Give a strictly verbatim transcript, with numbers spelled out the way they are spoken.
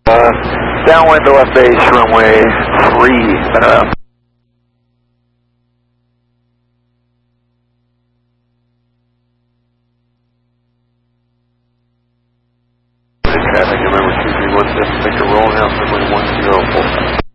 Uh, downwind to left base, runway three, center out. Traffic, November two three one six, Victor rolling out, runway one zero four.